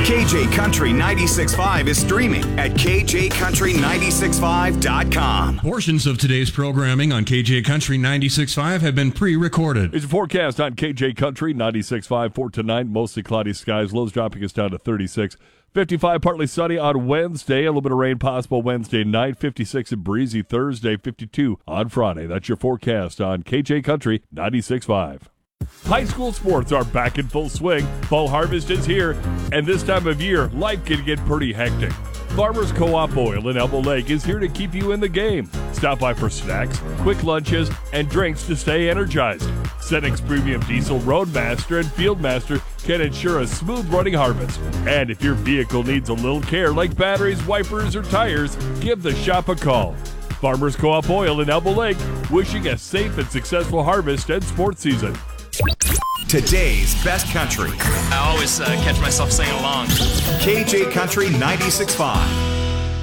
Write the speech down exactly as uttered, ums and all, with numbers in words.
K J Country ninety-six point five is streaming at k j country nine six five dot com. Portions of today's programming on K J Country ninety-six point five have been pre-recorded. It's a forecast on K J Country ninety-six point five for tonight. Mostly cloudy skies. Lows dropping us down to thirty-six. fifty-five, partly sunny on Wednesday. A little bit of rain possible Wednesday night. fifty-six and breezy Thursday. fifty-two on Friday. That's your forecast on K J Country ninety-six point five. High school sports are back in full swing. Fall harvest is here, and this time of year, life can get pretty hectic. Farmers Co-op Oil in Elbow Lake is here to keep you in the game. Stop by for snacks, quick lunches, and drinks to stay energized. Cenex Premium Diesel Roadmaster and Fieldmaster can ensure a smooth running harvest. And if your vehicle needs a little care like batteries, wipers, or tires, give the shop a call. Farmers Co-op Oil in Elbow Lake, wishing a safe and successful harvest and sports season. Today's best country. I always uh, catch myself singing along. K J Country ninety-six point five.